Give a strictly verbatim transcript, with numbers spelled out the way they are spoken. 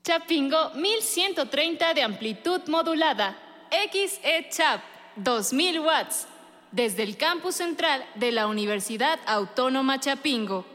Chapingo mil ciento treinta de amplitud modulada. X E-Chap dos mil watts. Desde el campus central de la Universidad Autónoma Chapingo.